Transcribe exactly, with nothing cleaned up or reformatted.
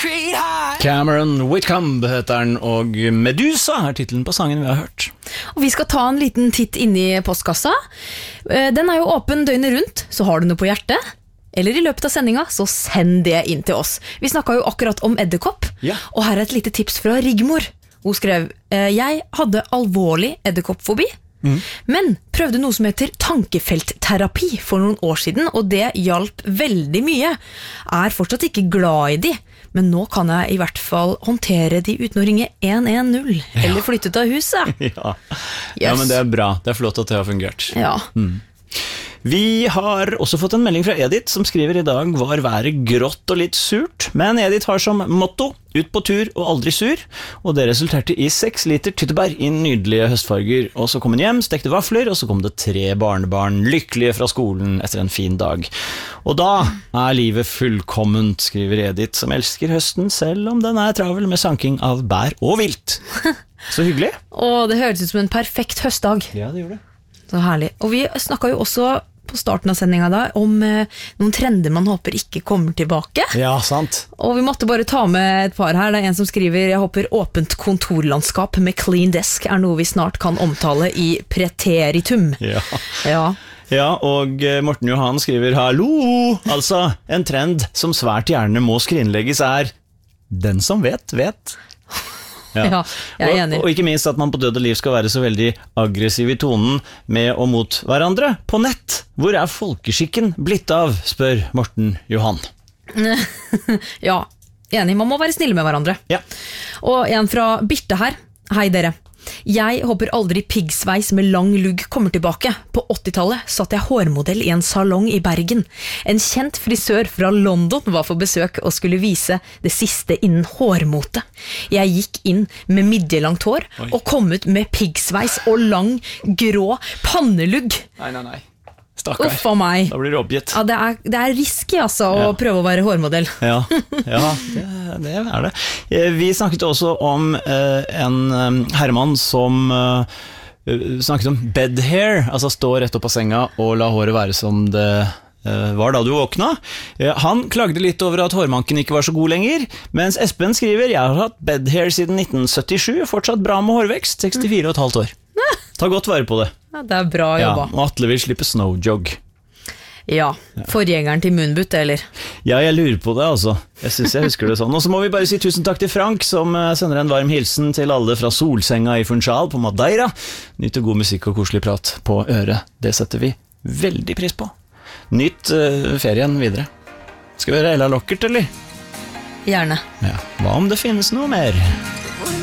street high. Cameron Whitcomb heter den, og Medusa er titelen på sangen vi har hørt. Og vi skal ta en liten titt inn i postkassa. Den er jo åpen døgnet rundt, så har du noe på hjertet, eller i løpet av sendinga, så send det inn til oss. Vi snakket jo akkurat om edderkopp, Ja. og her er et lite tips fra Rigmor. Hun skrev, jeg hadde alvorlig edderkoppfobi, mm. men prøvde noe som heter tankefeltterapi for noen år siden, og det hjalp veldig mye. Er fortsatt ikke glad i de, men nå kan jeg i hvert fall håndtere de uten å ringe en en null, eller flytte ut av huset. Ja. Yes. ja, men det er bra. Det er flott at det har fungert. Ja. Mm. Vi har også fått en melding fra Edith som skriver i dag var været grått og litt surt, men Edith har som motto ut på tur og aldri sur, og det resulterte i seks liter tyttebær i nydelige høstfarger, og så kom hun hjem, stekte vafler, og så kom det tre barnebarn lykkelige fra skolen etter en fin dag. Og da er livet fullkomment, skriver Edith, som elsker høsten selv om den er travel med sanking av bær og vilt. Så hyggelig. Og det høres ut som en perfekt høstdag. Ja, det gjør det. Så herlig. Og vi snakket jo også på starten av sendingen da om eh, noen trender man håper ikke kommer tilbake. Ja, sant. Og vi måtte bare ta med et par her. Det er en som skriver, jeg håper åpent kontorlandskap med clean desk er noe vi snart kan omtale i preteritum. Ja. Ja. Ja, og Morten Johan skriver, hallo! Altså, en trend som svært gjerne må skrinlegges er den som vet, vet. Ja. Ja, jeg er enig. Og, og ikke minst at man på død og liv skal være så veldig aggressiv i tonen med og mot hverandre på nett. Hvor er folkeskikken blitt av, spør Morten Johan. Ja, enig. Man må være snille med hverandre. Ja. Og en fra Birte her. Hei dere. Jeg håper aldri piggsveis med lang lugg kommer tilbake. På åttitallet satt jeg hårmodell i en salong i Bergen. En kjent frisør fra London var for besøk og skulle vise det siste innen hårmote. Jeg gikk inn med midjelangt hår Oi. Og kom ut med piggsveis og lang, grå pannelugg. Nei, nei, nei. Stakkar. Uff av meg. Da blir det oppgitt. Ja, det er, det er risky altså, Ja. å prøve å være hårmodell. Ja, ja det, det er det. Vi snakket også om eh, en eh, herremann som eh, snakket om bed hair, altså stå rett opp av senga og la håret være som det eh, var da du våkna. Eh, han klagde litt over at hårmanken ikke var så god lenger, mens Espen skriver, jeg har hatt bed hair siden nitten syttisju, fortsatt bra med hårvekst, sekstifire og et halvt år. Ta godt vare på det. Ja, det er bra jobba. Ja, og Atle vil slippe snowjog. Ja, forgjengeren til Moonboot, eller? Ja, jeg lurer på det, altså. Jeg synes jeg husker det sånn. Og så må vi bare si tusen takk til Frank, som sender en varm hilsen til alle fra solsenga i Funchal på Madeira. Nytt og god musikk og koselig prat på øret. Det setter vi veldig pris på. Nytt uh, ferien videre. Skal vi høre Ella Lockert, eller? Gjerne. Ja. Hva om det finnes noe mer?